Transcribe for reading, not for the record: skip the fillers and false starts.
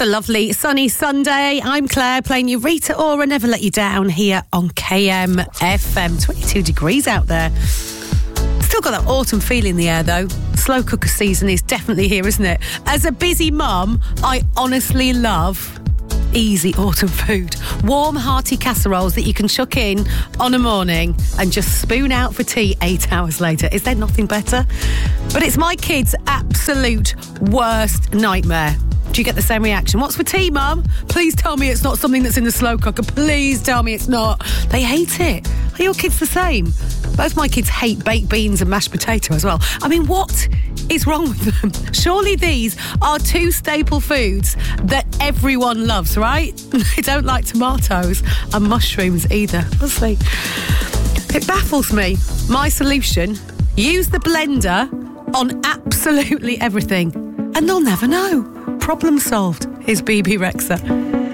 It's a lovely sunny Sunday. I'm Claire, playing you Rita Ora, Never Let You Down here on KMFM. 22 degrees out there. Still got that autumn feel in the air though. Slow cooker season is definitely here, isn't it? As a busy mum, I honestly love easy autumn food. Warm, hearty casseroles that you can chuck in on a morning and just spoon out for tea 8 hours later. Is there nothing better? But it's my kids' absolute worst nightmare. Do you get the same reaction? What's for tea, Mum? Please tell me it's not something that's in the slow cooker. Please tell me it's not. They hate it. Are your kids the same? Both my kids hate baked beans and mashed potato as well. I mean, what is wrong with them? Surely these are two staple foods that everyone loves, right? They don't like tomatoes and mushrooms either. We'll see. It baffles me. My solution, use the blender on absolutely everything and they'll never know. Problem solved. Here's BB Rexha.